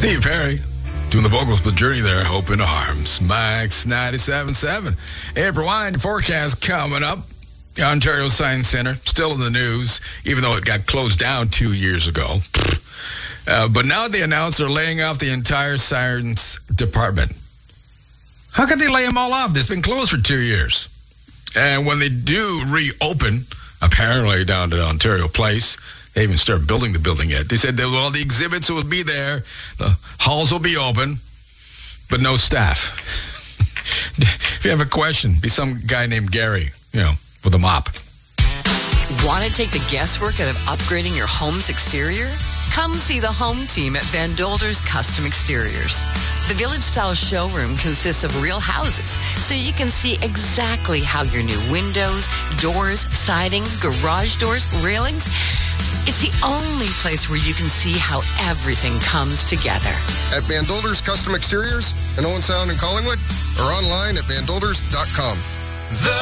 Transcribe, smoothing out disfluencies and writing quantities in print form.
Steve Perry doing the vocals with Journey there, Open Arms. Max 97.7. April wine forecast coming up. Ontario Science Centre, still in the news, even though it got closed down 2 years ago. But now they announced they're laying off the entire science department. How can they lay them all off? It's been closed for 2 years. And when they do reopen, apparently down to Ontario Place, they haven't started building the building yet. They said that, well, the exhibits will be there, the halls will be open, but no staff. If you have a question, be some guy named Gary, with a mop. Want to take the guesswork out of upgrading your home's exterior? Come see the home team at Van Dolder's Custom Exteriors. The village-style showroom consists of real houses, so you can see exactly how your new windows, doors, siding, garage doors, railings. It's the only place where you can see how everything comes together. At Van Dolder's Custom Exteriors in Owen Sound and Collingwood, or online at vandolders.com.